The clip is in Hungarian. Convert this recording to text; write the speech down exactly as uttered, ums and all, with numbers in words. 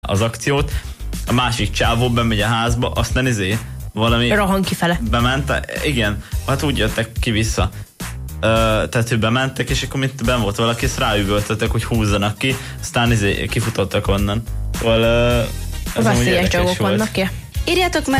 az akciót, a másik csávó bemegy a házba, aztán izé valami... Rohan kifele. Bement, igen, hát úgy jöttek ki vissza. Uh, tehát, hogy bementek, és akkor mint benn volt valaki, ezt ráüvöltöttek, hogy húzzanak ki, aztán izé kifutottak onnan. Szóval uh, ez veszélyes dolgok vannak, ja. Írjátok meg